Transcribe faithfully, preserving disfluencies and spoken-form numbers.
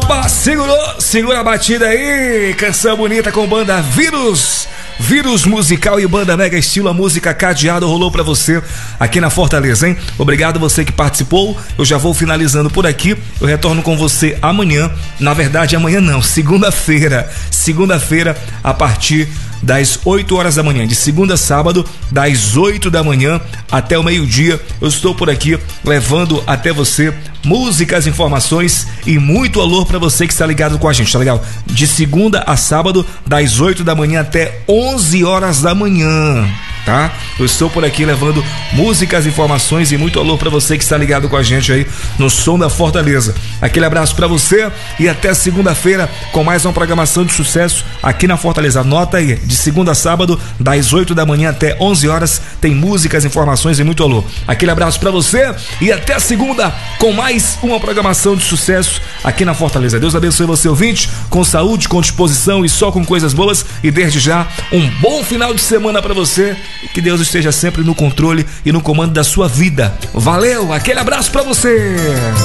Opa, segurou, segura a batida aí. Canção bonita com banda Vírus. Vírus musical e banda Mega Estilo, a música Cadeado rolou pra você aqui na Fortaleza, hein? Obrigado você que participou. Eu já vou finalizando por aqui. Eu retorno com você amanhã. Na verdade, amanhã não, segunda-feira. Segunda-feira, a partir das oito horas da manhã, de segunda a sábado, das oito da manhã até o meio-dia, eu estou por aqui levando até você músicas, informações e muito alô pra você que está ligado com a gente, tá legal? De segunda a sábado, das oito da manhã até onze horas da manhã, tá? Eu estou por aqui levando músicas, informações e muito alô pra você que está ligado com a gente aí no Som da Fortaleza. Aquele abraço pra você e até segunda-feira com mais uma programação de sucesso aqui na Fortaleza. Anota aí, de segunda a sábado, das oito da manhã até onze horas, tem músicas, informações e muito alô. Aquele abraço pra você e até segunda com mais uma programação de sucesso aqui na Fortaleza. Deus abençoe você, ouvinte, com saúde, com disposição e só com coisas boas. E desde já, um bom final de semana pra você. E que Deus esteja sempre no controle e no comando da sua vida. Valeu, aquele abraço pra você.